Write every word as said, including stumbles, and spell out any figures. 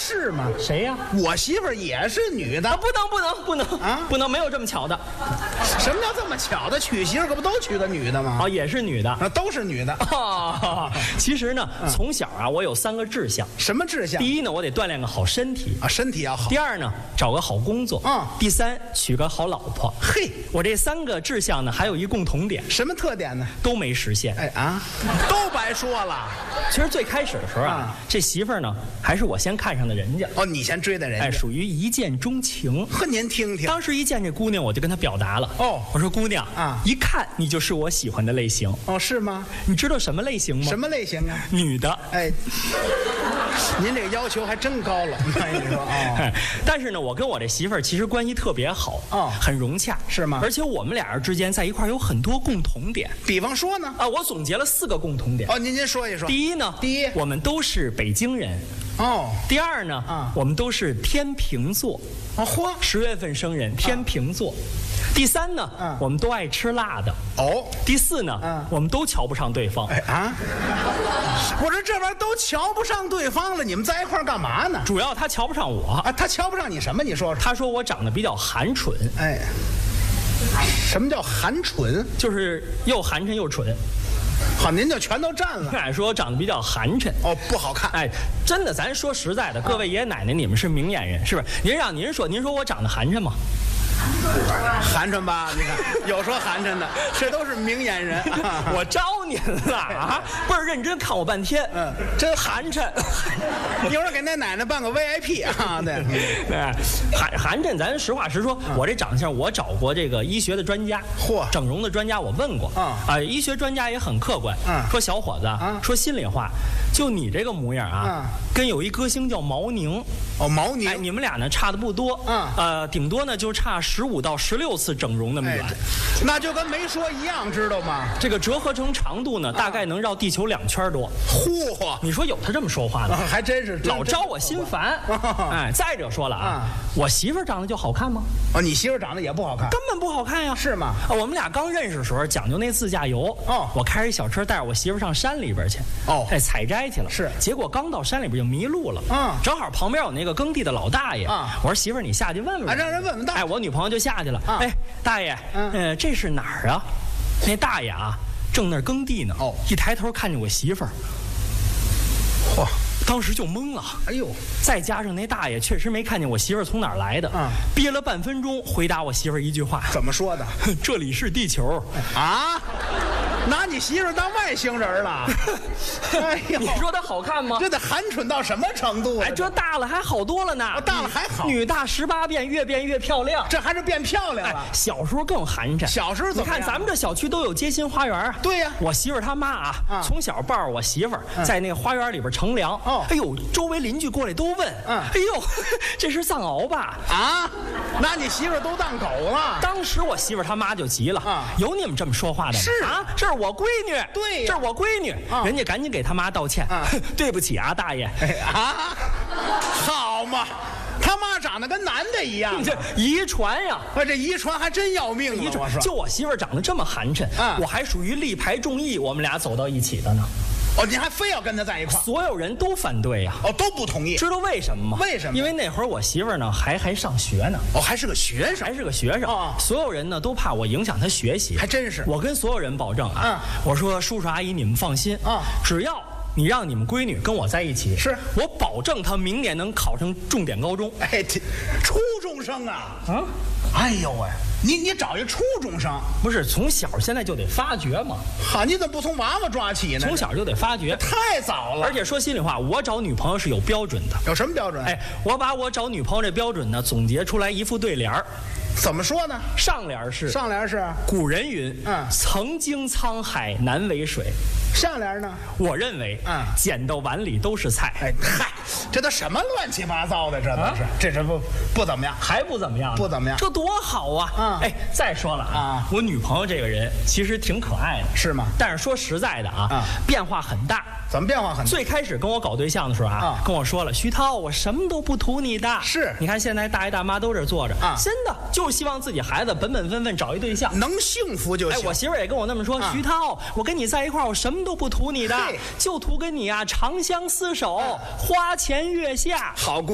是吗？ 谁呀？ 我媳妇儿也是女的。 啊，不能不能不能啊， 不能，没有这么巧的。 什么叫这么巧的？娶媳妇儿可不都娶个女的吗？ 哦，也是女的。 啊，都是女的。 哦，其实呢，从小啊，我有三个志向。 什么志向？ 第一呢，我得锻炼个好身体啊，身体要好。 第二呢，找个好工作。 嗯。 第三，娶个好老婆。 嘿， 我这三个志向呢，还有一共同点， 什么特点呢？ 都没实现。 哎啊，都白说了。 其实最开始的时候啊， 啊这媳妇儿呢，还是我先看上的人家。 哦，你先追的人家。 哎，属于一见钟情。 呵，您听听。 当时一见这姑娘，我就跟她表达了。 哦， 我说姑娘啊， 一看你就是我喜欢的类型。 哦，是吗？ 你知道什么类型吗？ 什么类型啊？ 女的。 哎，您这个要求还真高了。我跟你说哦。 哎，但是呢，我跟我这媳妇儿其实关系特别好。 哦， 很融洽。 是吗？ 而且我们俩人之间在一块儿有很多共同点。 比方说呢？ 啊，我总结了四个共同点。 哦，您您说一说。 第一呢， 第一， 我们都是北京人。 哦。 第二呢， 啊， 我们都是天秤座。 哦，嚯， 十月份生人，天秤座。第三呢， 嗯， 我们都爱吃辣的。 哦。 第四呢， 嗯， 我们都瞧不上对方。 哎啊，我说这玩意儿都瞧不上对方了，你们在一块儿干嘛呢？ 主要他瞧不上我。 啊，他瞧不上你什么？你说说。 他说我长得比较寒碜。 哎，什么叫寒碜？ 就是又寒碜又蠢。 好，您就全都占了。 哎，说我长得比较寒碜。 哦，不好看。 哎，真的，咱说实在的，各位爷爷奶奶，你们是明眼人，是不是？您让您说，您说我长得寒碜吗？ 寒碜吧？你看，有说寒碜的，这都是明眼人。 我招您了啊！倍儿认真看我半天， 嗯，真寒碜。 一会儿给那奶奶办个 V I P 啊！对， 对，寒寒碜，咱实话实说，我这长相，我找过这个医学的专家， 嚯， 整容的专家，我问过， 啊啊，医学专家也很客观， 嗯， 说小伙子， 啊， 说心里话，就你这个模样啊，跟有一歌星叫毛宁， 哦，毛宁， 哎，你们俩呢差的不多， 嗯， 呃，顶多呢就差十五到十六次整容那么远， 那就跟没说一样，知道吗？ 这个折合成长度呢，大概能绕地球两圈多。 嚯， 你说有他这么说话的？ 还真是， 老招我心烦。哎，再者说了啊，我媳妇儿长得就好看吗？ 哦，你媳妇儿长得也不好看， 根本不好看呀。 是吗？ 啊，我们俩刚认识的时候讲究那自驾游。 哦， 我开着小车带着我媳妇儿上山里边去。 哦， 哎，采摘去了。 是， 结果刚到山里边就迷路了。 嗯， 正好旁边有那个耕地的老大爷。 啊， 我说媳妇儿，你下去问问。 啊，让人问问大爷。 哎，我女朋友就下去了。 啊， 哎，大爷， 嗯， 呃，这是哪儿啊？那大爷啊，正那儿耕地呢。 哦， 一抬头看见我媳妇儿， 嚯！ 当时就懵了。 哎呦， 再加上那大爷确实没看见我媳妇儿从哪儿来的， 嗯， 憋了半分钟，回答我媳妇儿一句话： 怎么说的？ 这里是地球。 啊？拿你媳妇儿当外星人了？哎呦， 你说她好看吗？ 这得寒碜到什么程度啊？ 哎，这大了还好多了呢。 哦，大了还好。 女大十八变，越变越漂亮。 这还是变漂亮了。 哎，小时候更寒碜。 小时候怎么样？ 你看咱们这小区都有街心花园啊。 对呀， 我媳妇儿她妈啊， 啊从小抱着我媳妇儿在那个花园里边乘凉。 哦， 哎呦，周围邻居过来都问， 嗯， 哎呦，这是藏獒吧？ 啊，拿你媳妇儿都当狗了。 当时我媳妇儿她妈就急了，啊，有你们这么说话的吗？ 是啊，这是我闺女。 对， 这是我闺女，人家赶紧给他妈道歉。对不起啊，大爷。 哎啊，好嘛，他妈长得跟男的一样， 这遗传呀！ 啊，这遗传还真要命。 遗传，就我媳妇儿长得这么寒碜，我还属于力排众议，我们俩走到一起的呢。 哦，你还非要跟他在一块儿？ 所有人都反对呀， 哦，都不同意。 知道为什么吗？ 为什么？ 因为那会儿我媳妇儿呢还还上学呢。 哦，还是个学生， 还是个学生。哦，所有人呢都怕我影响他学习。 还真是。 我跟所有人保证啊，我说叔叔阿姨你们放心啊，只要你让你们闺女跟我在一起， 是我保证她明年能考上重点高中。 哎，初中生啊！ 啊， 哎呦喂！你你找一初中生， 不是从小现在就得发掘吗？ 好，你怎么不从娃娃抓起呢？ 从小就得发掘， 太早了。 而且说心里话，我找女朋友是有标准的。 有什么标准？ 哎，我把我找女朋友这标准呢总结出来一副对联儿。 怎么说呢？ 上联是上联是古人云， 嗯， 曾经沧海难为水。 下联呢？ 我认为， 嗯， 捡到碗里都是菜。 哎嗨，这都什么乱七八糟的？这都是，啊、这这不不怎么样， 还不怎么样， 不怎么样， 这多好啊！ 嗯， 哎，再说了啊，我女朋友这个人其实挺可爱的， 是吗？ 但是说实在的啊，嗯、变化很大。 怎么变化很大？ 最开始跟我搞对象的时候啊，嗯、跟我说了，徐涛，我什么都不图你的。 是， 你看现在大爷大妈都这坐着啊， 真的就希望自己孩子本本分分找一对象， 能幸福就行。 哎，我媳妇儿也跟我那么说，啊、徐涛，我跟你在一块儿，我什么都不图你的，就图跟你啊长相厮守，花前月下。 好。